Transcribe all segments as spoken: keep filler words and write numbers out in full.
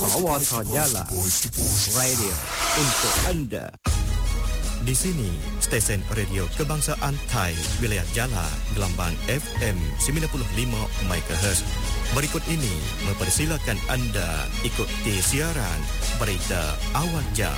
สวทYala Radio untuk Anda. Di sini stesen radio kebangsaan Thai wilayah Yala gelombang F M sembilan puluh lima megahertz. Berikut ini mempersilakan Anda ikuti siaran berita awal jam.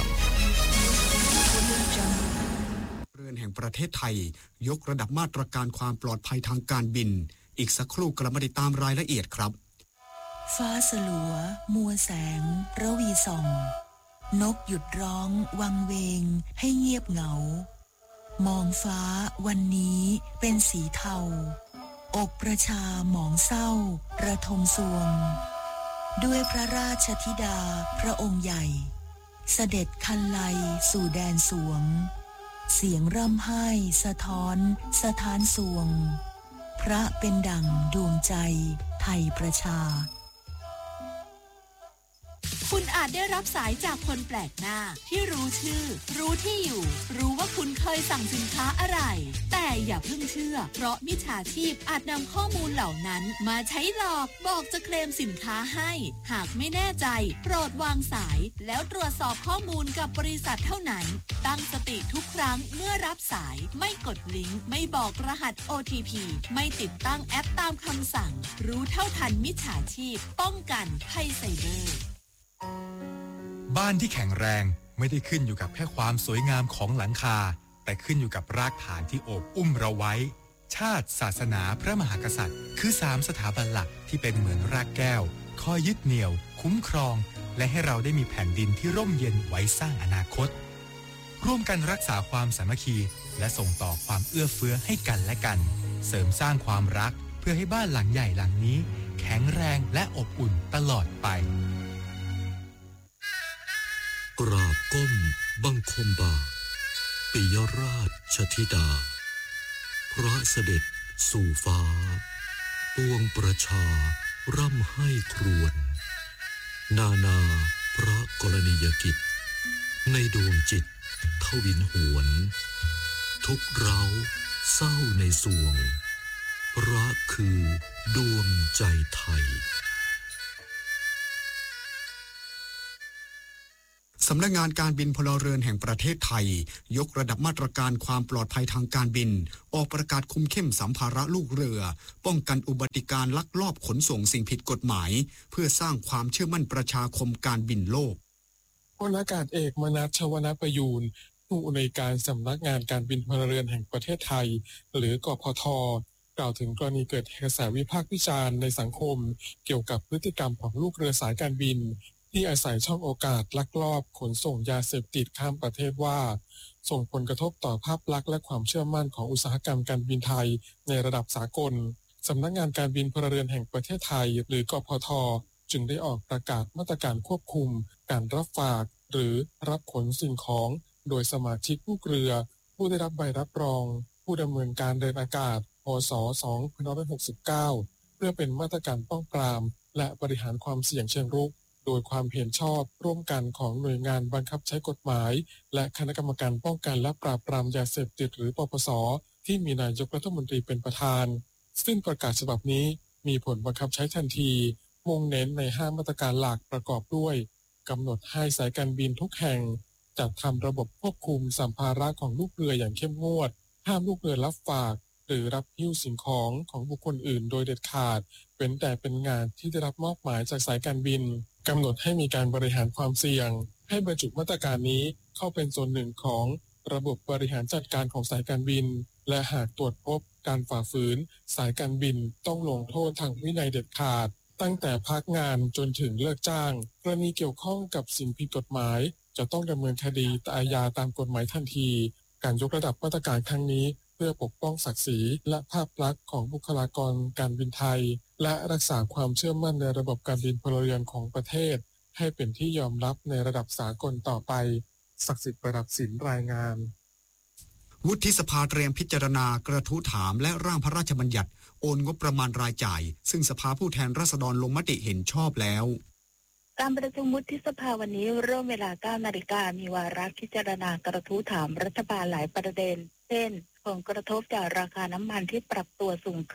เรือนแห่งประเทศไทยยกระดับมาตรการความปลอดภัยทางการบินอีกสักครู่กลับมาติดตามรายละเอียดครับฟ้าสลัวมัวแสงระวีส่องนกหยุดร้องวังเวงให้เงียบเหงามองฟ้าวันนี้เป็นสีเทาอกประชาหมองเศร้าระทมสวงด้วยพระราชธิดาพระองค์ใหญ่เสด็จคันไลสู่แดนสวงเสียงร่ำไห้สะท้อนสถานสวงพระเป็นดั่งดวงใจไทยประชาคุณอาจได้รับสายจากคนแปลกหน้าที่รู้ชื่อรู้ที่อยู่รู้ว่าคุณเคยสั่งสินค้าอะไรแต่อย่าเพิ่งเชื่อเพราะมิจฉาชีพอาจนำข้อมูลเหล่านั้นมาใช้หลอกบอกจะเคลมสินค้าให้หากไม่แน่ใจโปรดวางสายแล้วตรวจสอบข้อมูลกับบริษัทเท่านั้นตั้งสติทุกครั้งเมื่อรับสายไม่กดลิงก์ไม่บอกรหัส โอ ที พี ไม่ติดตั้งแอปตามคำสั่งรู้เท่าทันมิจฉาชีพป้องกันภัยไซเบอร์บ้านที่แข็งแรงไม่ได้ขึ้นอยู่กับแค่ความสวยงามของหลังคาแต่ขึ้นอยู่กับรากฐานที่โอบอุ้มเราไว้ชาติศาสนาพระมหากษัตริย์คือสามสถาบันหลักที่เป็นเหมือนรากแก้วคอยยึดเหนี่ยวคุ้มครองและให้เราได้มีแผ่นดินที่ร่มเย็นไว้สร้างอนาคตร่วมกันรักษาความสามัคคีและส่งต่อความเอื้อเฟื้อให้กันและกันเสริมสร้างความรักเพื่อให้บ้านหลังใหญ่หลังนี้แข็งแรงและอบอุ่นตลอดไปกราบก้มบังคมบาทปิยราชธิดาพระเสด็จสู่ฟ้าปวงประชาร่ำให้ครวญนานาพระกรณียกิจในดวงจิตทวินหวนทุกเร้าเศร้าในสวงพระคือดวงใจไทยสำนักงานการบินพลเรือนแห่งประเทศไทยยกระดับมาตรการความปลอดภัยทางการบินออกประกาศคุมเข้มสัมภาระลูกเรือป้องกันอุบัติการลักลอบขนส่งสิ่งผิดกฎหมายเพื่อสร้างความเชื่อมั่นประชาคมการบินโลกพลอากาศเอกมนัส ชวนประยูรผู้อำนวยการสำนักงานการบินพลเรือนแห่งประเทศไทยหรือกพท.กล่าวถึงกรณีเกิดกระแสวิพากษ์วิจารณ์ในสังคมเกี่ยวกับพฤติกรรมของลูกเรือสายการบินที่อาศัยช่องโอกาสลักลอบขนส่งยาเสพติดข้ามประเทศว่าส่งผลกระทบต่อภาพลักษณ์และความเชื่อมั่นของอุตสาหกรรมการบินไทยในระดับสากลสำนักงานการบินพลเรือนแห่งประเทศไทยหรือกพท.จึงได้ออกประกาศมาตรการควบคุมการรับฝากหรือรับขนสิ่งของโดยสมาชิกลูกเรือผู้ได้รับใบรับรองผู้ดำเนินการเดินอากาศพ.ศ. สองพันห้าร้อยหกสิบเก้าเพื่อเป็นมาตรการป้องปรามและบริหารความเสี่ยงเชิงรุกโดยความเห็นชอบร่วมกันของหน่วยงานบังคับใช้กฎหมายและคณะกรรมการป้องกันและปราบปรามยาเสพติดหรือปปส.ที่มีนายกรัฐมนตรีเป็นประธานซึ่งประกาศฉบับนี้มีผลบังคับใช้ทันทีมุ่งเน้นในห้ามาตรการหลักประกอบด้วยกำหนดให้สายการบินทุกแห่งจัดทำระบบควบคุมสัมภาระของลูกเรืออย่างเข้มงวดห้ามลูกเรือรับฝากหรือรับหิ้วสิ่งของของบุคคลอื่นโดยเด็ดขาดเว้นแต่เป็นงานที่ได้รับมอบหมายจากสายการบินกำหนดให้มีการบริหารความเสี่ยงให้บรรจุมาตรการนี้เข้าเป็นส่วนหนึ่งของระบบบริหารจัดการของสายการบินและหากตรวจพบการฝ่าฝืนสายการบินต้องลงโทษทางวินัยเด็ดขาดตั้งแต่พักงานจนถึงเลิกจ้างกรณีเกี่ยวข้องกับสิ่งผิดกฎหมายจะต้องดำเนินคดีอาญาตามกฎหมายทันทีการยกระดับมาตรการครั้งนี้เพื่อปกป้องศักดิ์ศรีและภาพลักษณ์ของบุคลากรการบินไทยและรักษาความเชื่อมั่นในระบบการบินพลเรือนของประเทศให้เป็นที่ยอมรับในระดับสากลต่อไปศักดิ์สิทธิ์ประดับศิลป์รายงานวุฒิสภาเตรียมพิจารณากระทู้ถามและร่างพระราชบัญญัติโอนงบประมาณรายจ่ายซึ่งสภาผู้แทนราษฎรลงมติเห็นชอบแล้วการประชุมวุฒิสภาวันนี้เริ่มเวลา เก้านาฬิกา มีวาระพิจารณากระทู้ถามรัฐบาลหลายประเด็นเช่นผลกระทบจากราคาน้ำมันที่ปรับตัวสูงขึ้น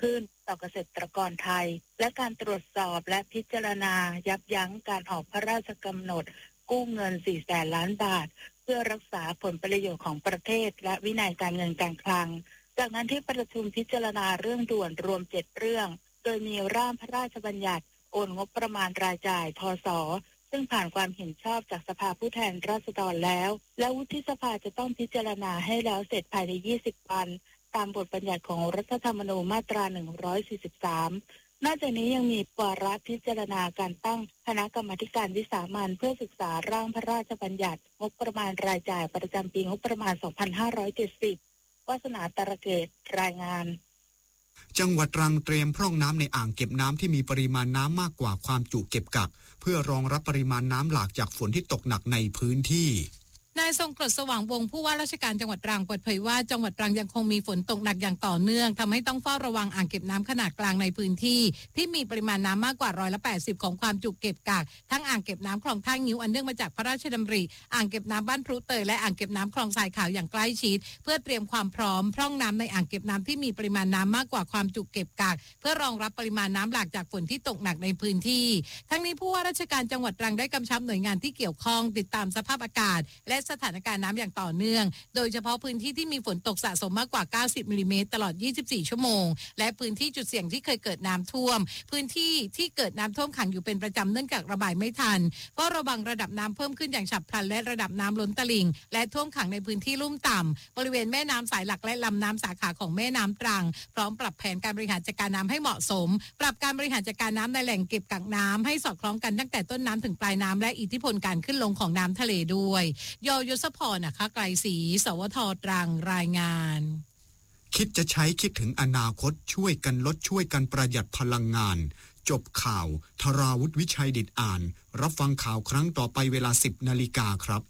ต่อเกษตรกรไทยและการตรวจสอบและพิจารณายับยั้งการออกพระราชกำหนดกู้เงินสี่แสนล้านบาทเพื่อรักษาผลประโยชน์ของประเทศและวินัยการเงินการคลังจากนั้นที่ประชุมพิจารณาเรื่องด่วนรวมเจ็ดเรื่องโดยมีร่างพระราชบัญญัติโอนงบประมาณรายจ่ายพศซึ่งผ่านความเห็นชอบจากสภาผู้แทนราษฎรแล้วและวุฒิสภาจะต้องพิจารณาให้แล้วเสร็จภายในยี่สิบวันตามบทบัญญัติของรัฐธรรมนูญมาตราหนึ่งร้อยสี่สิบสามนอกจากนี้ยังมีวาระพิจารณาการตั้งคณะกรรมาการวิสามัญเพื่อศึกษาร่างพระราชบัญญัติงบประมาณรายจ่ายประจำปีงบประมาณสองพันห้าร้อยเจ็ดสิบวาสนาตระเกตรายงานจังหวัดตรังเตรียมพร่องน้ำในอ่างเก็บน้ำที่มีปริมาณน้ำมากกว่าความจุเก็บกักเพื่อรองรับปริมาณน้ำหลากจากฝนที่ตกหนักในพื้นที่นายทรงกรดสว่างวงศ์ผู้ว่าราชการจังหวัดตรังเปิดเผยว่าจังหวัดตรังยังคงมีฝนตกหนักอย่างต่อเนื่องทำให้ต้องเฝ้าระวังอ่างเก็บน้ำขนาดกลางในพื้นที่ที่มีปริมาณน้ำมากกว่าร้อยละแปดสิบของความจุเก็บกักทั้งอ่างเก็บน้ำคลองท่างิ้วอันเนื่องมาจากพระราชดำริอ่างเก็บน้ำบ้านพรุเตยและอ่างเก็บน้ำคลองทรายขาวอย่างใกล้ชิดเพื่อเตรียมความพร้อมพร่องน้ำในอ่างเก็บน้ำที่มีปริมาณน้ำมากกว่าความจุเก็บกักเพื่อรองรับปริมาณน้ำหลากจากฝนที่ตกหนักในพื้นที่ทั้งนี้ผู้ว่าราชการจังหวัดตรังได้กำชับหน่วยงานที่เกี่ยวข้องติดตามสภาพอากาศและสถานการณ์น้ำอย่างต่อเนื่องโดยเฉพาะพื้นที่ที่มีฝนตกสะสมมากกว่าเก้าสิบมิลลิเมตรตลอดยี่สิบสี่ชั่วโมงและพื้นที่จุดเสี่ยงที่เคยเกิดน้ำท่วมพื้นที่ที่เกิดน้ำท่วมขังอยู่เป็นประจำเนื่องจากระบายไม่ทันเฝ้าระวังระดับน้ำเพิ่มขึ้นอย่างฉับพลันและระดับน้ำล้นตลิ่งและท่วมขังในพื้นที่ลุ่มต่ำบริเวณแม่น้ำสายหลักและลำน้ำสาขาของแม่น้ำตรังพร้อมปรับแผนการบริหารจัดการน้ำให้เหมาะสมปรับการบริหารจัดการน้ำในแหล่งเก็บกักน้ำให้สอดคล้องกันตั้งแต่ต้นน้ำถึงปลายน้ำและอิทธิพลการขึ้นลงของน้ำทะเลด้วยยยศพรนะคะไกรศรีสวท.ตรังรายงานคิดจะใช้คิดถึงอนาคตช่วยกันลดช่วยกันประหยัดพลังงานจบข่าวธราวุฒิวิชัยดิษฐ์อ่านรับฟังข่าวครั้งต่อไปเวลา สิบนาฬิกาครับ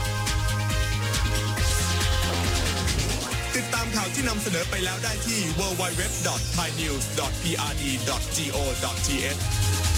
ติดตามข่าวที่นำเสนอไปแล้วได้ที่ ดับเบิลยู ดับเบิลยู ดับเบิลยู ดอท ไทยนิวส์ ดอท พี อาร์ ดี ดอท โก ดอท ที เอช